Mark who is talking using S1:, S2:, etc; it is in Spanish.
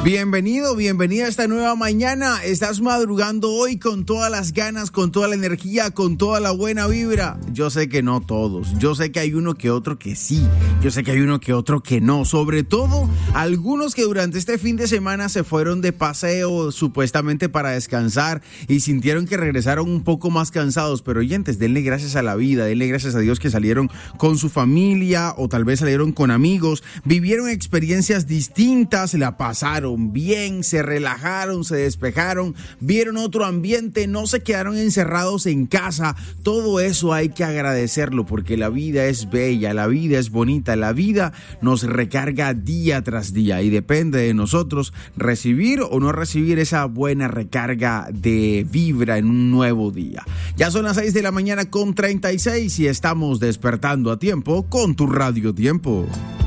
S1: Bienvenido, bienvenida a esta nueva mañana. Estás madrugando hoy con todas las ganas, con toda la energía, con toda la buena vibra. Yo sé que no todos, yo sé que hay uno que otro que sí, yo sé que hay uno que otro que no. Sobre todo, algunos que durante este fin de semana se fueron de paseo supuestamente para descansar y sintieron que regresaron un poco más cansados. Pero oyentes, denle gracias a la vida, denle gracias a Dios que salieron con su familia o tal vez salieron con amigos, vivieron experiencias distintas, la pasaron bien, se relajaron, se despejaron, vieron otro ambiente, no se quedaron encerrados en casa. Todo eso hay que agradecerlo porque la vida es bella, la vida es bonita, la vida nos recarga día tras día y depende de nosotros recibir o no recibir esa buena recarga de vibra en un nuevo día. Ya son las 6 de la mañana con 36 y estamos despertando a tiempo con tu Radio Tiempo.